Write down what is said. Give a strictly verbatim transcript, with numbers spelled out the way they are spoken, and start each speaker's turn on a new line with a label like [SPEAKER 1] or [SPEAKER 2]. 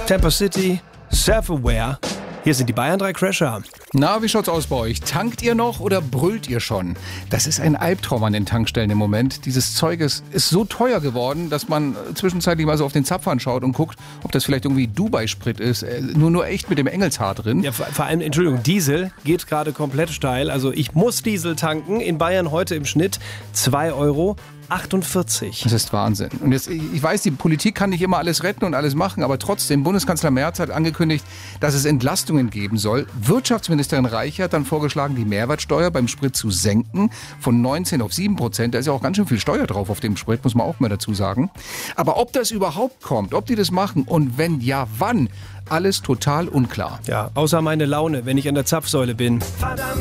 [SPEAKER 1] Tampa City, Self-Aware. Hier sind die Bayern drei Crasher.
[SPEAKER 2] Na, wie schaut's aus bei euch? Tankt ihr noch oder brüllt ihr schon? Das ist ein Albtraum an den Tankstellen im Moment. Dieses Zeug ist, ist so teuer geworden, dass man zwischenzeitlich mal so auf den Zapfhahn schaut und guckt, ob das vielleicht irgendwie Dubai-Sprit ist. Nur, nur echt mit dem Engelshaar drin.
[SPEAKER 1] Ja, vor, vor allem, Entschuldigung, Diesel geht gerade komplett steil. Also ich muss Diesel tanken. In Bayern heute im Schnitt zwei Euro achtundvierzig.
[SPEAKER 2] Das ist Wahnsinn. Und jetzt, ich weiß, die Politik kann nicht immer alles retten und alles machen, aber trotzdem, Bundeskanzler Merz hat angekündigt, dass es Entlastungen geben soll. Wirtschaftsministerin Reiche hat dann vorgeschlagen, die Mehrwertsteuer beim Sprit zu senken von neunzehn auf sieben Prozent. Da ist ja auch ganz schön viel Steuer drauf auf dem Sprit, muss man auch mal dazu sagen. Aber ob das überhaupt kommt, ob die das machen und wenn ja, wann, alles total unklar.
[SPEAKER 1] Ja, außer meine Laune, wenn ich an der Zapfsäule bin. Verdammt.